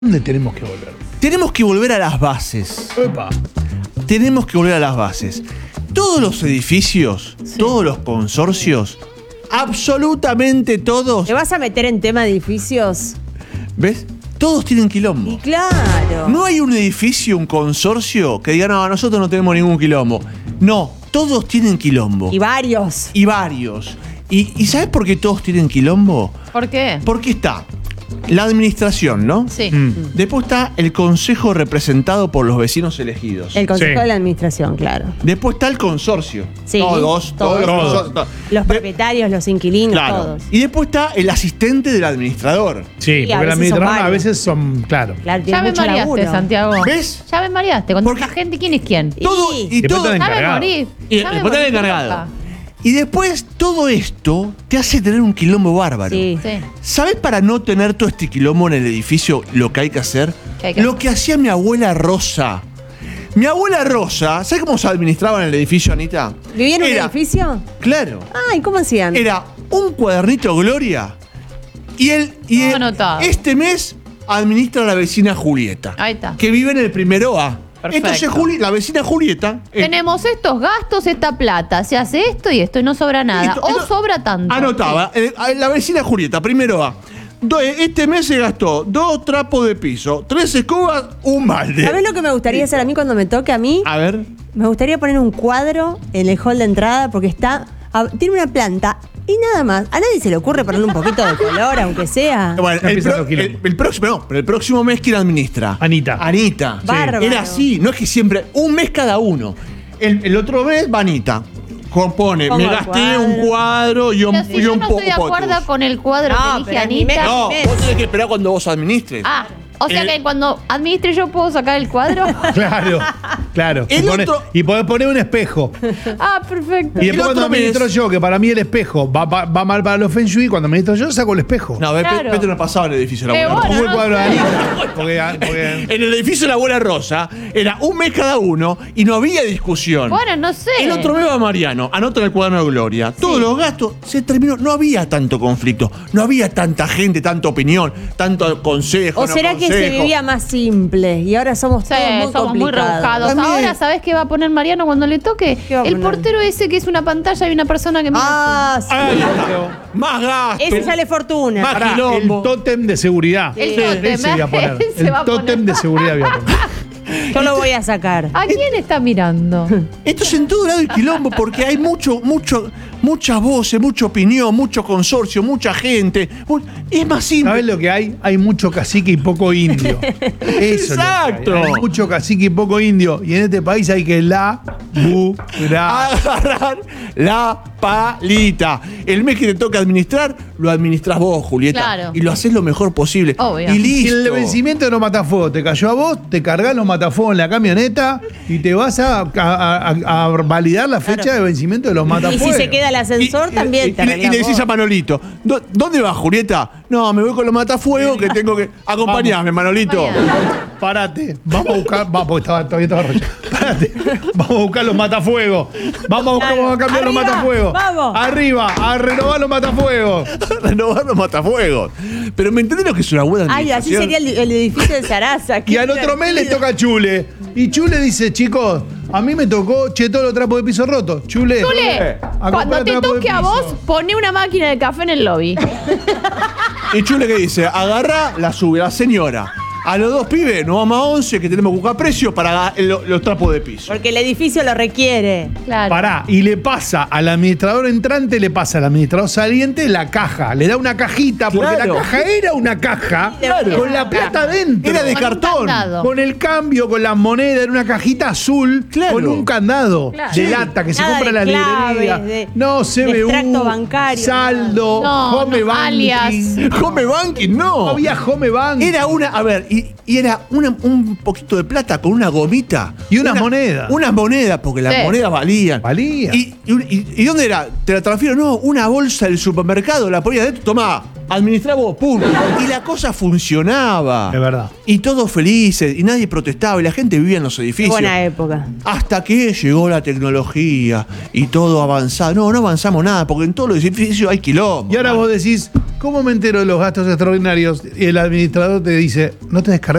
¿Dónde tenemos que volver? Tenemos que volver a las bases. Epa. Tenemos que volver a las bases. Todos los edificios, todos los consorcios, absolutamente todos. ¿Te vas a meter en tema de edificios? ¿Ves? Todos tienen quilombo. Y claro. No hay un edificio, un consorcio que diga, no, nosotros no tenemos ningún quilombo. No, todos tienen quilombo. Y varios. Y varios. ¿Y sabes por qué todos tienen quilombo? ¿Por qué? Porque está la administración, ¿no? Sí. Después está el consejo representado por los vecinos elegidos. El consejo Sí. de la administración, claro. Después está el consorcio. Sí, Todos. Los propietarios, los inquilinos, Claro. todos. Y después está el asistente del administrador. Sí, Y a porque la veces son administradora a varios. veces son, claro. Claro, Ya tiene me mucho mareaste, laburo. Santiago. ¿Ves? Ya me mareaste. Con Porque- tanta gente, ¿quién es quién? Todo y Después todo. está Ya me encargado. morí. Y Ya me después está el morí, encargado. loca. Y después todo esto te hace tener un quilombo bárbaro. Sí. Sí. ¿Sabes para no tener todo este quilombo en el edificio lo que hay que hacer? ¿Qué hay que Lo hacer? que hacía mi abuela Rosa. Mi abuela Rosa, ¿sabes cómo se administraba en el edificio, Anita? ¿Vivía en un Era- edificio? Claro. Ay, ¿cómo hacían? Era un cuadernito Gloria y Todo anotado. este mes administra la vecina Julieta. Ahí está. Que vive en el primero A. Perfecto. Entonces la vecina Julieta Tenemos estos gastos, esta plata. Se hace esto y esto y no sobra nada. Listo, O entonces, sobra tanto. anotaba, la vecina Julieta, primero A. Este mes se gastó 2 trapos de piso, 3 escobas, un balde. ¿Sabés lo que me gustaría hacer a mí cuando me toque a mí? A ver. Me gustaría poner un cuadro en el hall de entrada porque tiene una planta y nada más. A nadie se le ocurre ponerle un poquito de color, aunque sea. Bueno, Ya empiezan los quilombos. el próximo, no, pero el próximo mes, ¿quién administra? Anita. Anita. Sí. Bárbaro. Era así, no es que siempre, un mes cada uno. El otro mes va Anita. Compone, Pongo me el gasté cuadro. un cuadro y un, Pero si y yo un no poco estoy de acuerdo potus. con el cuadro No, que dije pero es mi Anita. No, vos tenés que esperar cuando vos administres. Ah, o sea El- que cuando administre yo puedo sacar el cuadro. Claro, claro. El otro- Y podés poner un espejo. Ah, perfecto. Y El después cuando otro mes- administro yo, que para mí el espejo va mal para los Feng Shui, cuando administro yo saco el espejo. No, Claro. Petro no pasaba en el edificio de la abuela. Bueno, Pongo el no cuadro de sé. Anita. Porque En el edificio de la abuela Rosa era un mes cada uno y no había discusión. Bueno, no sé. El otro mes va Mariano, anota en el cuaderno de Gloria. Todos los gastos se terminó. No había tanto conflicto, no había tanta gente, tanta opinión, tanto consejo. ¿O no será que se consejo. vivía más simple y ahora somos Sí, todos muy somos muy complicados? rebuscados. También. Ahora, ¿sabés qué va a poner Mariano cuando le toque? ¿Qué va a El poner? portero ese que es una pantalla y una persona que mira Ah, sí. Ahí está. Más gasto. Ese sale fortuna. Más pará, quilombo. el tótem de seguridad. El Ese tótem, voy a poner. ese va a El tótem poner. de seguridad voy a poner. Yo lo voy a sacar. ¿A quién está mirando? Esto es en todo lado el quilombo porque hay muchas voces, mucha opinión, mucho consorcio, mucha gente. Es más simple. ¿Sabes lo que hay? Hay mucho cacique y poco indio. Eso Exacto. Es lo que hay mucho cacique y poco indio. Y en este país hay que laburar. Agarrar la palita. El mes que te toca administrar, lo administras vos, Julieta. Claro. Y lo haces lo mejor posible. Obvio. Y Si el listo. vencimiento de los matafuegos te cayó a vos, te cargás los matafuegos en la camioneta y te vas a validar la fecha de vencimiento de los Y matafuegos. si se queda el ascensor, también te y le arreglás decís vos. a Manolito, ¿dónde vas, Julieta? No, me voy con los matafuegos que tengo que. Acompañame, Manolito. Parate, vamos a buscar, porque todavía estaba rocha. Parate, vamos a buscar los matafuegos. Vamos a buscar, Claro. vamos a cambiar los Arriba, matafuegos. vamos. Arriba, a renovar los matafuegos. Renovar los matafuegos. Pero ¿me entendés lo que es una buena Ay, así administración? sería el edificio de Sarasa. Y al otro mes le toca a Chule. Y Chule dice, chicos, a mí me tocó, todos los trapos de piso rotos. Chule. Chule, acompaña cuando te trapo de toque a piso. vos, poné una máquina de café en el lobby. Y Chule que dice, agarra, la sube la señora. A los 2 pibes nos vamos a 11 que tenemos que buscar precios para los trapos de piso. Porque el edificio lo requiere. Claro. Pará, y le pasa al administrador entrante, le pasa al administrador saliente la caja. Le da una cajita, porque Claro. la caja era una caja Claro. con la plata dentro. Era de Con un cartón. candado. Con el cambio, con las monedas, era una cajita azul Claro. con un candado Claro. de Sí. lata que se Nada compra en de la claves, librería. de No, CBU, extracto bancario, saldo, nada. home No, banking. alias. Home banking, no. No había home banking. Era una, a ver, y era un poquito de plata con una gomita. Y unas monedas. Unas monedas, porque las Sí. monedas valían. Valía. ¿Y dónde era? ¿Te la transfiero? No, una bolsa del supermercado, la ponía dentro, tomá, administrá vos, pum. Y la cosa funcionaba. Es verdad. Y todos felices, y nadie protestaba, y la gente vivía en los Qué edificios. buena época. Hasta que llegó la tecnología y todo avanzado. No avanzamos nada, porque en todos los edificios hay quilombo. Y ahora vos decís, ¿Cómo me entero de los gastos extraordinarios? Y el administrador te dice, no te descargas